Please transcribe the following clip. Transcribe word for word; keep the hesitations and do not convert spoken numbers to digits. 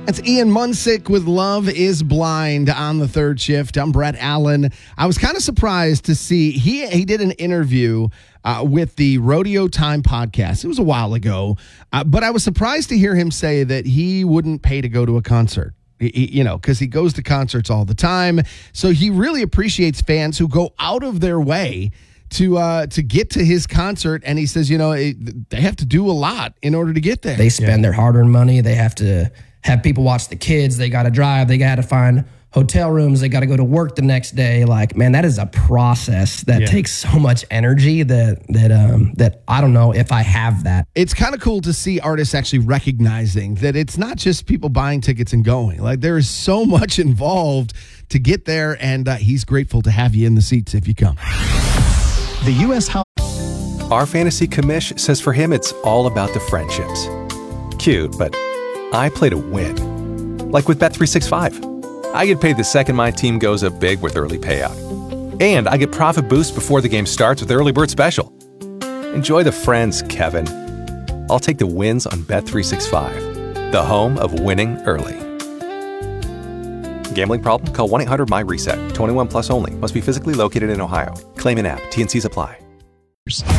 It's Ian Munsick with Love is Blind on the third shift. I'm Brett Allen. I was kind of surprised to see he he did an interview uh, with the Rodeo Time podcast. It was a while ago, uh, but I was surprised to hear him say that he wouldn't pay to go to a concert. He, you know, because he goes to concerts all the time. So he really appreciates fans who go out of their way to uh, to get to his concert. And he says, you know, it, they have to do a lot in order to get there. They spend yeah. their hard-earned money. They have to have people watch the kids. They got to drive. They got to find hotel rooms. They got to go to work the next day. Like, man, that is a process that yeah. takes so much energy that that um that I don't know if I have that. It's kind of cool to see artists actually recognizing that it's not just people buying tickets and going. Like, there is so much involved to get there, and uh, he's grateful to have you in the seats if you come. The U S House. Our fantasy commish says for him it's all about the friendships. Cute, but I play to win. Like with Bet three sixty-five. I get paid the second my team goes up big with early payout. And I get profit boost before the game starts with Early Bird Special. Enjoy the friends, Kevin. I'll take the wins on Bet three sixty-five, the home of winning early. Gambling problem? Call one eight hundred M Y RESET. twenty-one plus only. Must be physically located in Ohio. Claim in app. T N Cs apply.